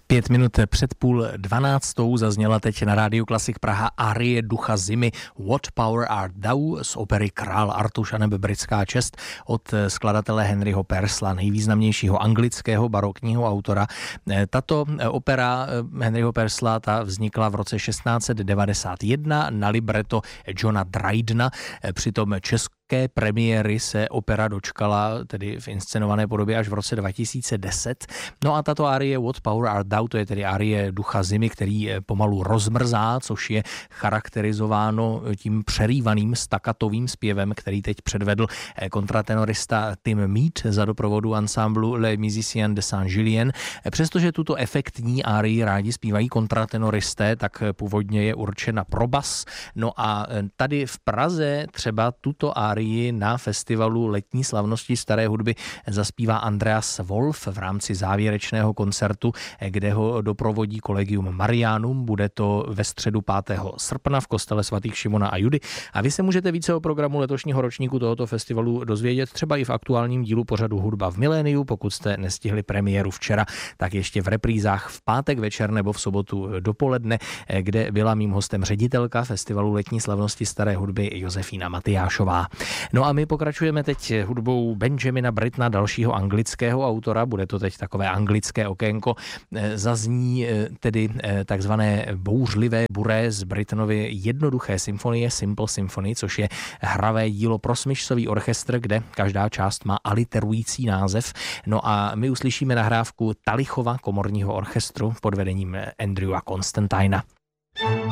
5 minut před 11:30 zazněla teď na rádiu Klasik Praha arie Ducha zimy What Power Art Thou z opery Král Artuš aneb Britská čest od skladatele Henryho Purcella, nejvýznamnějšího anglického barokního autora. Tato opera Henryho Purcella ta vznikla v roce 1691 na libreto Johna Drydena, přitom české premiéry se opera dočkala tedy v inscenované podobě až v roce 2010. No a tato arie What Power Art Thou, to je tedy arie Ducha zimy, který pomalu rozmrzá, což je charakterizováno tím přerývaným stakatovým zpěvem, který teď předvedl kontratenorista Tim Mead za doprovodu ansamblu Les Musiciens de Saint-Julien. Přestože tuto efektní arii rádi zpívají kontratenoristé, tak původně je určena pro bas. No a tady v Praze třeba tuto arii na festivalu letní slavnosti staré hudby zaspívá Andreas Wolf v rámci závěrečného koncertu, kde ho doprovodí Collegium Marianum. Bude to ve středu 5. srpna v kostele svatých Šimona a Judy. A vy se můžete více o programu letošního ročníku tohoto festivalu dozvědět třeba i v aktuálním dílu pořadu Hudba v miléniu. Pokud jste nestihli premiéru včera, tak ještě v reprízách v pátek večer nebo v sobotu dopoledne, kde byla mým hostem ředitelka festivalu letní slavnosti staré hudby Josefína Matyášová. No a my pokračujeme teď hudbou Benjamina Brittona, dalšího anglického autora. Bude to teď takové anglické okénko. Zazní tedy takzvané bouřlivé buré z Brittonovy jednoduché symfonie Simple Symphony, což je hravé dílo pro smyčcový orchestr, kde každá část má aliterující název. No a my uslyšíme nahrávku Talichova komorního orchestru pod vedením Andrewa Constantina.